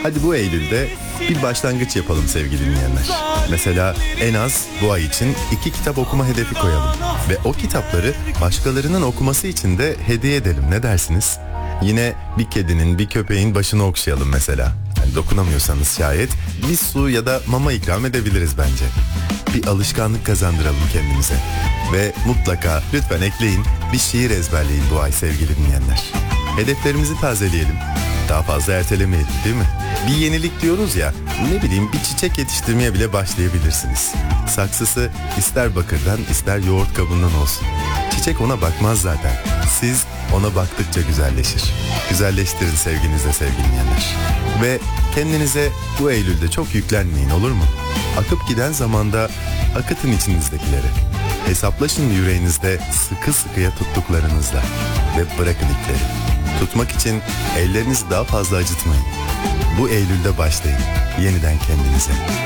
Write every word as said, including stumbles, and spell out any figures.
Hadi bu Eylül'de bir başlangıç yapalım sevgili dinleyenler. Mesela en az bu ay için iki kitap okuma hedefi koyalım. Ve o kitapları başkalarının okuması için de hediye edelim, ne dersiniz? Yine bir kedinin, bir köpeğin başını okşayalım mesela. Yani dokunamıyorsanız şayet bir su ya da mama ikram edebiliriz bence. Bir alışkanlık kazandıralım kendimize. Ve mutlaka lütfen ekleyin, bir şiir ezberleyin bu ay sevgili dinleyenler. Hedeflerimizi tazeleyelim. Daha fazla ertelemeyelim, değil mi? Bir yenilik diyoruz ya, ne bileyim bir çiçek yetiştirmeye bile başlayabilirsiniz. Saksısı ister bakırdan ister yoğurt kabından olsun. Çiçek ona bakmaz zaten. Siz ona baktıkça güzelleşir. Güzelleştirin sevginizle sevgili dinleyenler. Ve kendinize bu Eylül'de çok yüklenmeyin, olur mu? Akıp giden zamanda akıtın içinizdekileri. Hesaplaşın yüreğinizde sıkı sıkıya tuttuklarınızla. Ve bırakın ipleri. Tutmak için ellerinizi daha fazla acıtmayın. Bu Eylül'de başlayın yeniden kendinize.